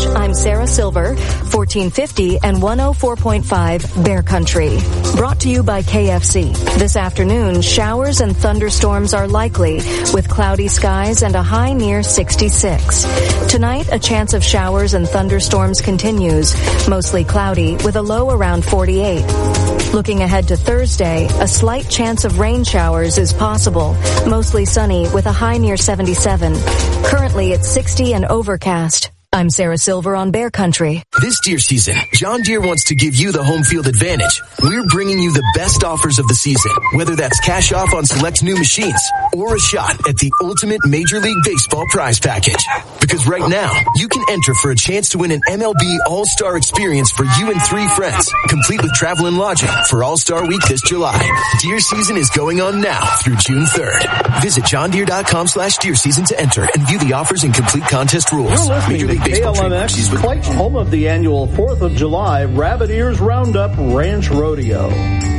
I'm Sarah Silver, 1450 and 104.5 Bear Country. Brought to you by KFC. This afternoon, showers and thunderstorms are likely with cloudy skies and a high near 66. Tonight, a chance of showers and thunderstorms continues, mostly cloudy with a low around 48. Looking ahead to Thursday, a slight chance of rain showers is possible, mostly sunny with a high near 77. Currently, it's 60 and overcast. I'm Sarah Silver on Bear Country. This deer season, John Deere wants to give you the home field advantage. We're bringing you the best offers of the season, whether that's cash off on select new machines or a shot at the ultimate Major League Baseball prize package. Because right now, you can enter for a chance to win an MLB All-Star experience for you and 3 friends, complete with travel and lodging for All-Star Week this July. Deer season is going on now through June 3rd. Visit johndeere.com/deer season to enter and view the offers and complete contest rules. You're listening to KLMX, Clayton, home of the annual 4th of July Rabbit Ears Roundup Ranch Rodeo.